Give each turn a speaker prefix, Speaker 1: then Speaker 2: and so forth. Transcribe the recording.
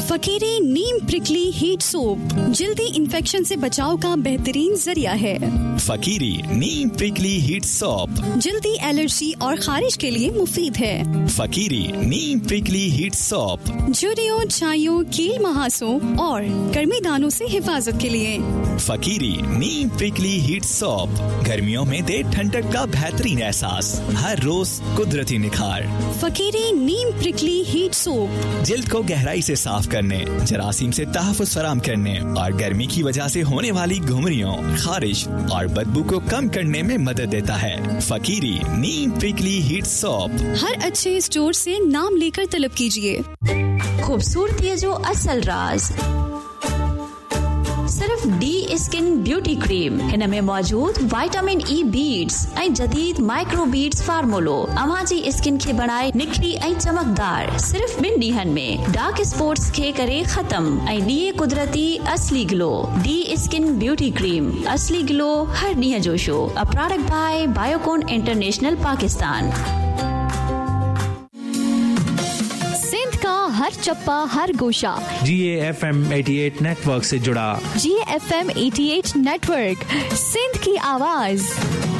Speaker 1: फकीरी नीम prickly heat soap जल्दी infection से बचाव का बेहतरीन जरिया है।
Speaker 2: फकीरी नीम प्रिकली हीट सोप
Speaker 1: जल्दी एलर्जी और खारिश के लिए मुफीद है।
Speaker 2: फकीरी नीम प्रिकली हीट सोप
Speaker 1: झुर्रियों, छाइयों, कील महासों और गर्मी दानों से हिफाजत के लिए।
Speaker 2: फकीरी नीम प्रिकली हीट सोप गर्मियों में दे ठंडक का बेहतरीन एहसास, हर रोज कुदरती निखार।
Speaker 1: फकीरी नीम प्रिकली हीट सोप
Speaker 2: जिल्द को गहराई से साफ करने, जरासीम से तहफ़्फ़ुज़ फराम करने और गर्मी की वजह से होने वाली घुमरियों, खारिश और बदबू को कम करने में मदद देता है। फकीरी नीम प्रिकली हीट सोप
Speaker 1: हर अच्छे स्टोर से नाम लेकर तलब कीजिए।
Speaker 3: खूबसूरती जो असल राज सिर्फ डी स्किन ब्यूटी क्रीम हिन में मौजूद विटामिन ई बीड्स ऐं जदीद माइक्रो बीड्स फार्मूलो अवांजी स्किन के बनाए निखरी ऐं चमकदार सिर्फ 2 ॾींहनि में डार्क स्पॉट्स के करे खत्म ऐं ॾिए कुदरती असली glow. D skin beauty cream असली ग्लो हर ॾींहं जो show. A product bye Biocon international Pakistan.
Speaker 4: हर चप्पा हर गोशा
Speaker 5: GAFM 88 नेटवर्क से जुड़ा।
Speaker 4: GAFM 88 नेटवर्क, सिंध की आवाज।